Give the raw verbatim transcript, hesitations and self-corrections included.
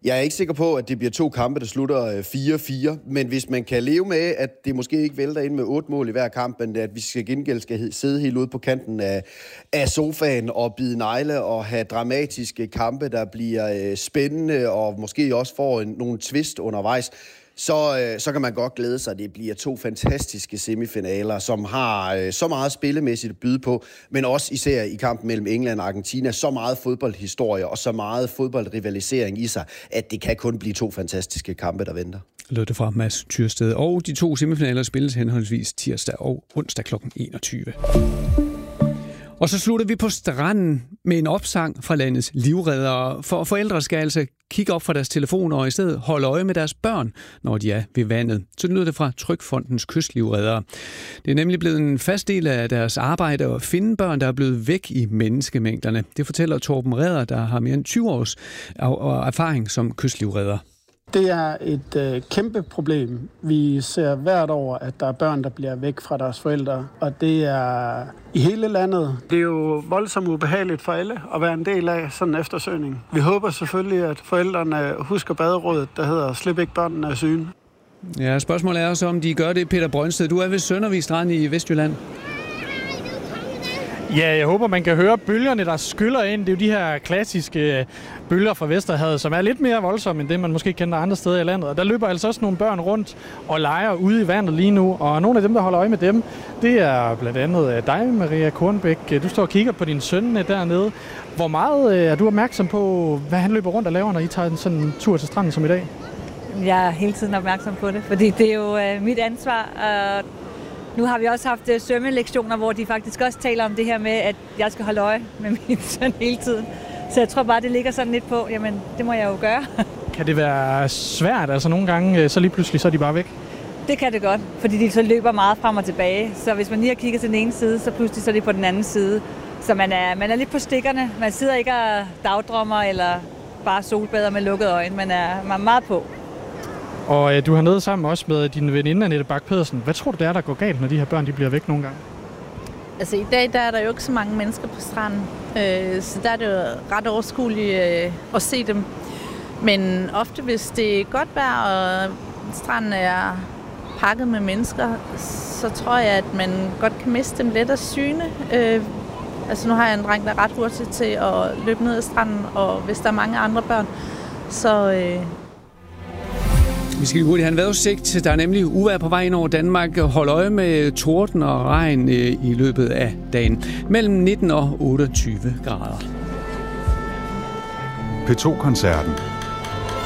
Jeg er ikke sikker på, at det bliver to kampe, der slutter fire fire, men hvis man kan leve med, at det måske ikke vælter ind med otte mål i hver kamp, men at vi skal gengæld skal sidde helt ude på kanten af, af sofaen og bide negle og have dramatiske kampe, der bliver spændende og måske også får en, nogle twist undervejs, så, så kan man godt glæde sig. Det bliver to fantastiske semifinaler, som har så meget spillemæssigt at byde på, men også især i kampen mellem England og Argentina, så meget fodboldhistorie og så meget fodboldrivalisering i sig, at det kan kun blive to fantastiske kampe, der venter. Lød det fra Mads Tyrsted. Og de to semifinaler spilles henholdsvis tirsdag og onsdag klokken enogtyve. Og så slutter vi på stranden med en opsang fra landets livreddere. For forældre skal altså kigge op fra deres telefoner og i stedet holde øje med deres børn, når de er ved vandet. Så lyder det fra Trygfondens kystlivreddere. Det er nemlig blevet en fast del af deres arbejde at finde børn, der er blevet væk i menneskemængderne. Det fortæller Torben Redder, der har mere end tyve års erfaring som kystlivredder. Det er et øh, kæmpe problem. Vi ser hvert år, at der er børn, der bliver væk fra deres forældre, og det er i hele landet. Det er jo voldsomt ubehageligt for alle at være en del af sådan en eftersøgning. Vi håber selvfølgelig, at forældrene husker baderådet, der hedder Slip ikke børnene af syne. Ja, spørgsmålet er også, om de gør det, Peter Brøndsted. Du er ved Søndervig Strand i Vestjylland. Ja, jeg håber, man kan høre bølgerne, der skyller ind. Det er jo de her klassiske bølger fra Vesterhavet, som er lidt mere voldsomme end det, man måske kender andre steder i landet. Og der løber altså også nogle børn rundt og leger ude i vandet lige nu. Og nogle af dem, der holder øje med dem, det er blandt andet dig, Maria Kornbæk. Du står og kigger på din søn dernede. Hvor meget er du opmærksom på, hvad han løber rundt og laver, når I tager sådan en tur til stranden som i dag? Jeg er hele tiden opmærksom på det, fordi det er jo øh, mit ansvar. Og nu har vi også haft øh, svømmelektioner, hvor de faktisk også taler om det her med, at jeg skal holde øje med min søn hele tiden. Så jeg tror bare, det ligger sådan lidt på, jamen det må jeg jo gøre. Kan det være svært? Altså nogle gange, så lige pludselig, så er de bare væk? Det kan det godt, fordi de så løber meget frem og tilbage. Så hvis man lige har kigget til den ene side, så pludselig så er de på den anden side. Så man er, man er lidt på stikkerne. Man sidder ikke og dagdrømmer eller bare solbader med lukkede øjne. Man er, man er meget på. Og øh, du har nede sammen også med din veninde, Annette Bak Pedersen. Hvad tror du, det er, der går galt, når de her børn de bliver væk nogle gange? Altså i dag der er der jo ikke så mange mennesker på stranden, øh, så der er det jo ret overskueligt øh, at se dem. Men ofte, hvis det er godt vejr, og stranden er pakket med mennesker, så tror jeg, at man godt kan miste dem let af syne. Øh, altså nu har jeg en dreng, der er ret hurtigt til at løbe ned ad stranden, og hvis der er mange andre børn, så... Øh Vi skal hurtigt have en vejrudsigt. Der er nemlig uvejr på vej ind over Danmark. Hold øje med torden og regn i løbet af dagen. Mellem nitten og otteogtyve grader. P to Koncerten.